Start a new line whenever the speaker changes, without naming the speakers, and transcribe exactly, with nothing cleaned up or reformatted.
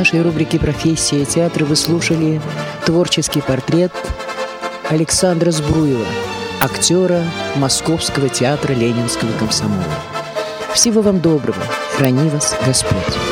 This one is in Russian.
нашей рубрики «Профессия театра» вы слушали творческий портрет Александра Збруева, актера Московского театра Ленинского комсомола. Всего вам доброго, храни вас Господь.